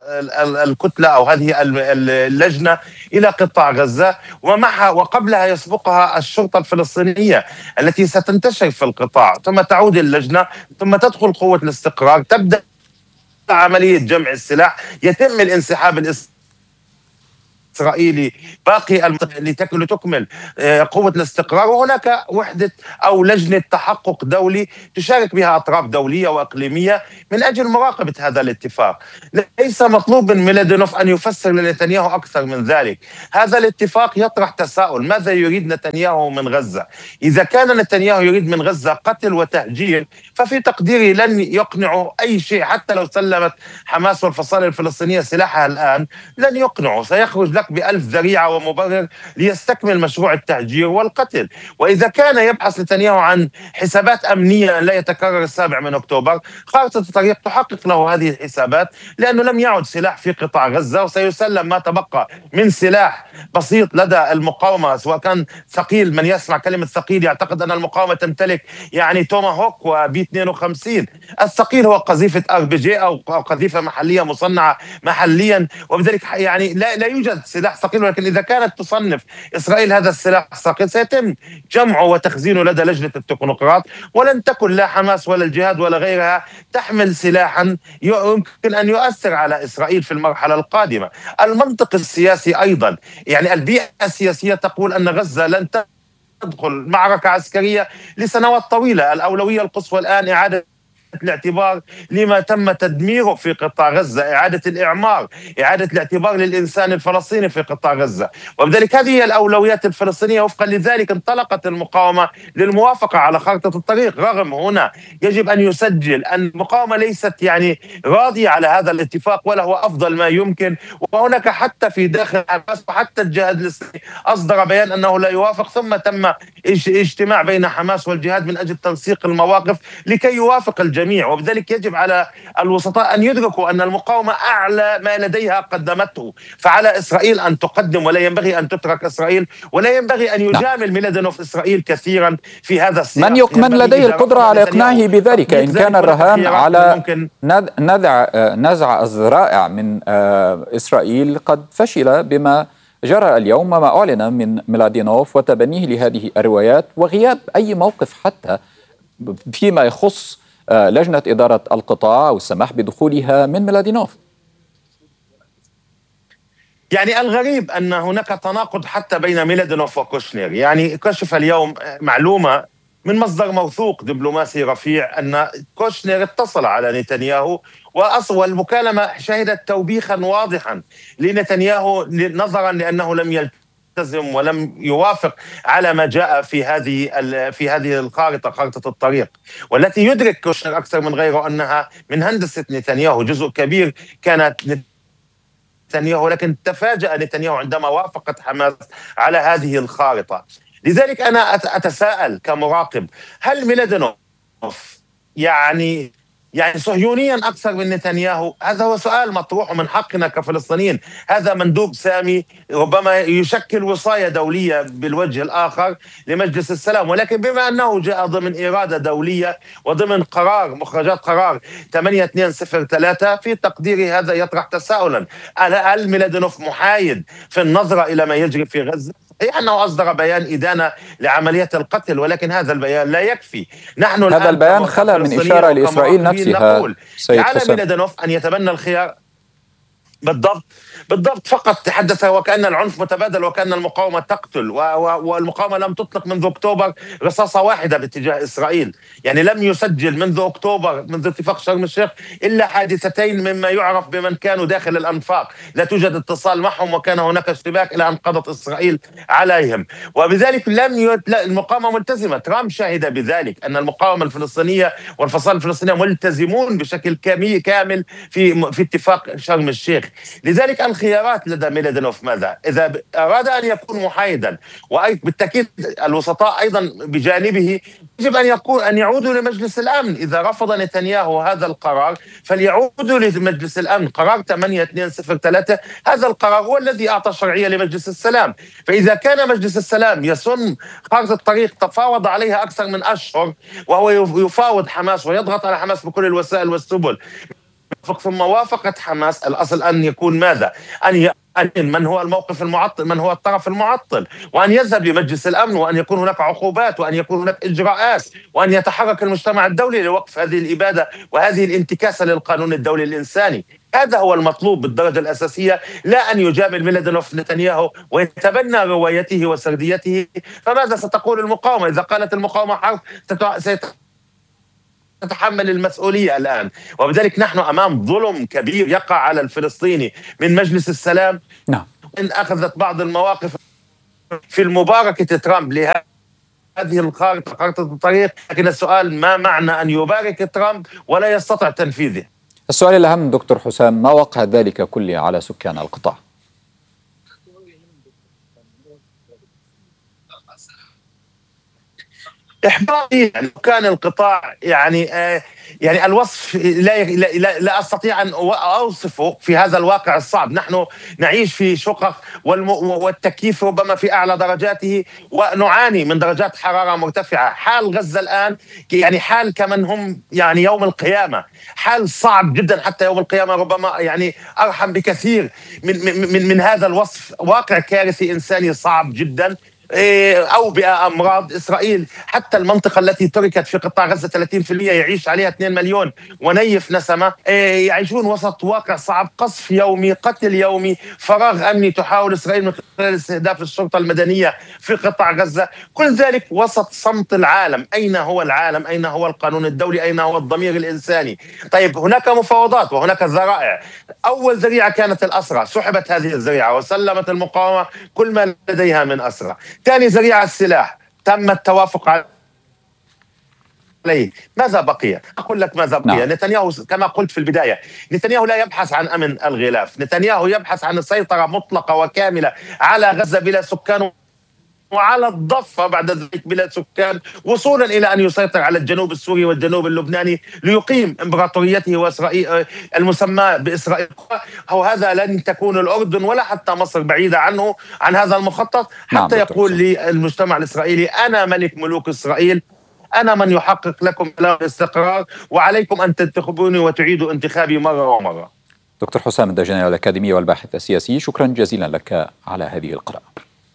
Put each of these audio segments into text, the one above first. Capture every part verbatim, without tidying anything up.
الكتلة أو هذه اللجنة إلى قطاع غزة، ومعها وقبلها يسبقها الشرطة الفلسطينية التي ستنتشر في القطاع، ثم تعود اللجنة، ثم تدخل قوة الاستقرار، تبدأ عملية جمع السلاح، يتم الانسحاب الإسرائيلي إسرائيلي باقي لتكمل قوة الاستقرار، وهناك وحدة أو لجنة تحقق دولي تشارك بها أطراف دولية وإقليمية من أجل مراقبة هذا الاتفاق. ليس مطلوب من ميلادينوف أن يفسر لنتنياهو أكثر من ذلك. هذا الاتفاق يطرح تساؤل: ماذا يريد نتنياهو من غزة؟ إذا كان نتنياهو يريد من غزة قتل وتهجير، ففي تقديري لن يقنعه أي شيء، حتى لو سلمت حماس والفصائل الفلسطينية سلاحها الآن لن يقنعه، سيخرج لك بألف ذريعة ومبرر ليستكمل مشروع التهجير والقتل. وإذا كان يبحث نتنياهو عن حسابات أمنية لا يتكرر السابع من أكتوبر، خارطة الطريق تحقق له هذه الحسابات، لأنه لم يعد سلاح في قطاع غزة، وسيسلم ما تبقى من سلاح بسيط لدى المقاومة، سواء كان ثقيل. من يسمع كلمة ثقيل يعتقد أن المقاومة تمتلك يعني توماهوك وبي اثنين وخمسين. الثقيل هو قذيفة ار بي جي أو قذيفة محلية مصنعة محليا، وبذلك يعني لا, لا يوجد سلاح ثقيل. ولكن إذا كانت تصنف إسرائيل هذا السلاح الثقيل سيتم جمعه وتخزينه لدى لجنة التكنوقراط، ولن تكن لا حماس ولا الجهاد ولا غيرها تحمل سلاحا يمكن أن يؤثر على إسرائيل في المرحلة القادمة. المنطق السياسي أيضا، يعني البيئة السياسية تقول أن غزة لن تدخل معركة عسكرية لسنوات طويلة. الأولوية القصوى الآن إعادة الاعتبار لما تم تدميره في قطاع غزة، إعادة الإعمار، إعادة الاعتبار للإنسان الفلسطيني في قطاع غزة، وبذلك هذه هي الأولويات الفلسطينية. وفقا لذلك انطلقت المقاومة للموافقة على خارطة الطريق، رغم هنا يجب أن يسجل أن المقاومة ليست يعني راضية على هذا الاتفاق ولا هو أفضل ما يمكن. وهناك حتى في داخل حماس وحتى الجهاد الإسلامي أصدر بيان أنه لا يوافق، ثم تم اجتماع بين حماس والجهاد من أجل تنسيق المواقف لكي يوافق الجميع. وبذلك يجب على الوسطاء أن يدركوا أن المقاومة أعلى ما لديها قدمته، فعلى إسرائيل أن تقدم، ولا ينبغي أن تترك إسرائيل، ولا ينبغي أن يجامل ميلادينوف إسرائيل كثيرا في هذا السياق. من يكمن لديه القدرة على إقناعه بذلك، إن كان الرهان على نزع نزع الذرائع من إسرائيل قد فشل بما جرى اليوم، وما أعلن من ميلادينوف وتبنيه لهذه الروايات وغياب أي موقف حتى فيما يخص لجنة إدارة القطاع والسماح بدخولها من ميلادينوف. يعني الغريب أن هناك تناقض حتى بين ميلادينوف وكوشنير. يعني كشف اليوم معلومة من مصدر موثوق دبلوماسي رفيع أن كوشنير اتصل على نتنياهو، والمكالمة شهدت توبيخا واضحا لنتنياهو نظرا لأنه لم يلتزم ولم يوافق على ما جاء في هذه في هذه الخارطة، خارطة الطريق، والتي يدرك كوشنير أكثر من غيره أنها من هندسة نتنياهو. جزء كبير كانت نتنياهو، لكن تفاجأ نتنياهو عندما وافقت حماس على هذه الخارطة. لذلك أنا أتساءل كمراقب: هل ميلادينوف يعني يعني صهيونيا أكثر من نتنياهو؟ هذا هو سؤال مطروح من حقنا كفلسطينيين. هذا مندوب سامي ربما يشكل وصاية دولية بالوجه الآخر لمجلس السلام، ولكن بما أنه جاء ضمن إرادة دولية وضمن قرار مخرجات قرار ثمانية اثنين صفر ثلاثة، في تقديري هذا يطرح تساؤلا: هل ميلادينوف محايد في النظرة إلى ما يجري في غزة؟ صحيح أنه أصدر بيان إدانة لعمليات القتل، ولكن هذا البيان لا يكفي. نحن هذا البيان خلا من إشارة لإسرائيل نفسها. نقول على ميلادينوف أن يتبنى الخيار. بالضبط بالضبط فقط تحدث وكأن العنف متبادل وكأن المقاومة تقتل، والمقاومة لم تطلق منذ أكتوبر رصاصة واحدة باتجاه إسرائيل. يعني لم يسجل منذ أكتوبر، منذ اتفاق شرم الشيخ، إلا حادثتين مما يعرف بمن كانوا داخل الأنفاق لا توجد اتصال معهم، وكان هناك اشتباك إلى أن قضت إسرائيل عليهم. وبذلك لم يت... المقاومة ملتزمة. ترامب شهد بذلك أن المقاومة الفلسطينية والفصائل الفلسطينية ملتزمون بشكل كامل في في اتفاق شرم الشيخ. لذلك الخيارات لدى ميلادينوف ماذا؟ إذا أراد أن يكون محايدا، وبالتأكيد الوسطاء أيضا بجانبه، يجب أن يقول أن يعودوا لمجلس الأمن. إذا رفض نتنياهو هذا القرار فليعودوا لمجلس الأمن. قرار ثمانية اثنين صفر ثلاثة هذا القرار هو الذي أعطى شرعية لمجلس السلام. فإذا كان مجلس السلام يسن خارطة الطريق تفاوض عليها أكثر من أشهر، وهو يفاوض حماس ويضغط على حماس بكل الوسائل والسبل ثم وافقت حماس. الأصل أن يكون ماذا؟ أن أن من هو الموقف المعطل، من هو الطرف المعطل، وأن يذهب لمجلس الأمن، وأن يكون هناك عقوبات، وأن يكون هناك إجراءات، وأن يتحرك المجتمع الدولي لوقف هذه الإبادة وهذه الانتكاسة للقانون الدولي الإنساني. هذا هو المطلوب بالدرجة الأساسية، لا أن يجامل ميلادينوف نتنياهو ويتبنى روايته وسرديته. فماذا ستقول المقاومة؟ إذا قالت المقاومة حرب تتحمل المسؤولية الآن. وبذلك نحن أمام ظلم كبير يقع على الفلسطيني من مجلس السلام. نعم. إن أخذت بعض المواقف في المباركة ترامب لهذه الخارطة، خارطة الطريق، لكن السؤال ما معنى أن يبارك ترامب ولا يستطيع تنفيذه؟ السؤال الأهم دكتور حسام، ما وقع ذلك كله على سكان القطاع؟ إحباطي. يعني كان القطاع يعني آه يعني الوصف لا, لا لا استطيع ان اوصفه في هذا الواقع الصعب. نحن نعيش في شقق والتكييف ربما في اعلى درجاته، ونعاني من درجات حراره مرتفعه. حال غزه الان يعني حال كمن هم يعني يوم القيامه، حال صعب جدا. حتى يوم القيامه ربما يعني ارحم بكثير من من من هذا الوصف. واقع كارثي انساني صعب جدا. أوبئة، أمراض. إسرائيل حتى المنطقة التي تركت في قطاع غزة ثلاثين بالمئة يعيش عليها اثنين مليون ونيف نسمة، يعيشون وسط واقع صعب. قصف يومي، قتل يومي، فراغ أمني تحاول إسرائيل من خلال استهداف الشرطة المدنية في قطاع غزة. كل ذلك وسط صمت العالم. أين هو العالم؟ أين هو القانون الدولي؟ أين هو الضمير الإنساني؟ طيب هناك مفاوضات وهناك ذرائع. أول ذريعة كانت الأسرى، سحبت هذه الذريعة وسلمت المقاومة كل ما لديها من أسرى. ثاني ذريعة السلاح، تم التوافق عليه. ماذا بقي؟ أقول لك ماذا بقي. نعم. نتنياهو كما قلت في البداية، نتنياهو لا يبحث عن أمن الغلاف. نتنياهو يبحث عن السيطرة مطلقة وكاملة على غزة بلا سكان، وعلى الضفة بعد ذلك بلا سكان، وصولا إلى أن يسيطر على الجنوب السوري والجنوب اللبناني ليقيم إمبراطوريته وإسرائيل المسمى بإسرائيل. وهذا لن تكون الأردن ولا حتى مصر بعيدة عنه عن هذا المخطط. حتى نعم يقول للمجتمع الإسرائيلي أنا ملك ملوك إسرائيل، أنا من يحقق لكم الاستقرار، وعليكم أن تنتخبوني وتعيدوا انتخابي مرة ومرة. دكتور حسام الدجاني الأكاديمي والباحث السياسي، شكرا جزيلا لك على هذه القراءة.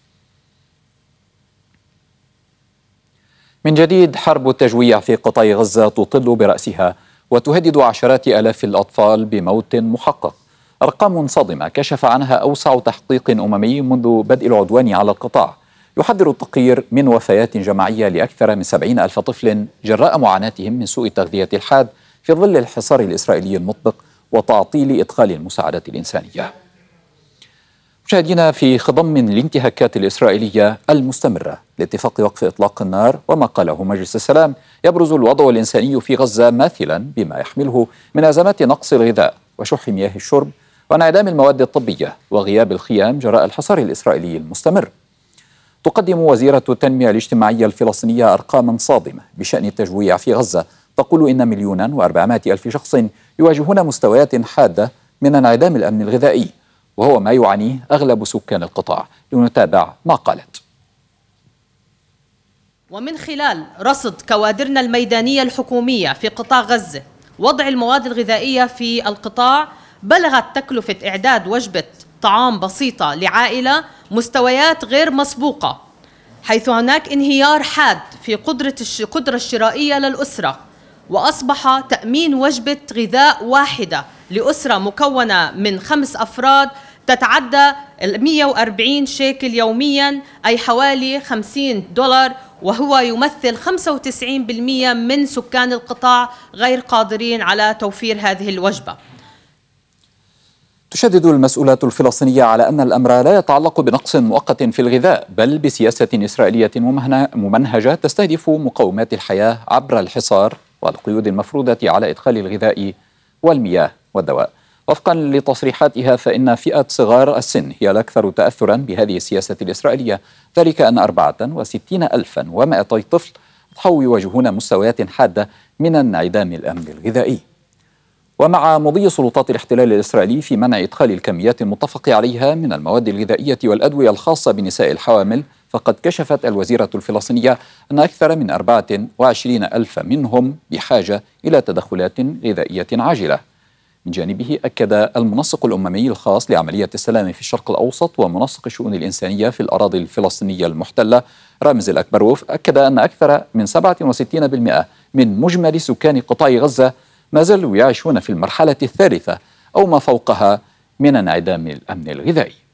من جديد، حرب التجويع في قطاع غزة تطل برأسها وتهدد عشرات آلاف الأطفال بموت محقق. أرقام صادمة كشف عنها أوسع تحقيق أممي منذ بدء العدوان على القطاع. يحذر التقرير من وفيات جماعية لأكثر من سبعين ألف طفل جراء معاناتهم من سوء التغذية الحاد في ظل الحصار الإسرائيلي المطبق وتعطيل إدخال المساعدات الإنسانية. مشاهدينا، في خضم الانتهاكات الإسرائيلية المستمرة لاتفاق وقف إطلاق النار وما قاله مجلس السلام، يبرز الوضع الإنساني في غزة ماثلا بما يحمله من أزمات نقص الغذاء وشح مياه الشرب وانعدام المواد الطبية وغياب الخيام جراء الحصار الإسرائيلي المستمر. تقدم وزيرة التنمية الاجتماعية الفلسطينية أرقاما صادمة بشأن التجويع في غزة، تقول إن مليونا وأربعمائة ألف شخص يواجهون مستويات حادة من انعدام الأمن الغذائي، وهو ما يعانيه أغلب سكان القطاع. لنتابع ما قالت. ومن خلال رصد كوادرنا الميدانية الحكومية في قطاع غزة وضع المواد الغذائية في القطاع، بلغت تكلفة إعداد وجبة طعام بسيطة لعائلة مستويات غير مسبوقة، حيث هناك انهيار حاد في قدرة القدرة الشرائية للأسرة، وأصبح تأمين وجبة غذاء واحدة لأسرة مكونة من خمس أفراد تتعدى مئة وأربعين شيكل يوميا، أي حوالي خمسين دولار، وهو يمثل خمسة وتسعين بالمئة من سكان القطاع غير قادرين على توفير هذه الوجبة. تشدد المسؤولات الفلسطينية على أن الأمر لا يتعلق بنقص مؤقت في الغذاء، بل بسياسة إسرائيلية ممنهجة تستهدف مقومات الحياة عبر الحصار والقيود المفروضة على إدخال الغذاء والمياه والدواء. وفقا لتصريحاتها، فإن فئة صغار السن هي الأكثر تأثرا بهذه السياسة الإسرائيلية، ذلك أن أربعة وستين ألفا ومائتي طفل أضحوا يواجهون مستويات حادة من انعدام الأمن الغذائي. ومع مضي سلطات الاحتلال الإسرائيلي في منع إدخال الكميات المتفق عليها من المواد الغذائية والأدوية الخاصة بنساء الحوامل، فقد كشفت الوزيرة الفلسطينية أن أكثر من أربعة وعشرين ألف منهم بحاجة إلى تدخلات غذائية عاجلة. من جانبه أكد المنسق الأممي الخاص لعملية السلام في الشرق الأوسط ومنسق الشؤون الإنسانية في الأراضي الفلسطينية المحتلة رامز الأكبروف أكد أن أكثر من سبعة وستين بالمئة من مجمل سكان قطاع غزة ما زالوا يعيشون في المرحلة الثالثة أو ما فوقها من انعدام الأمن الغذائي.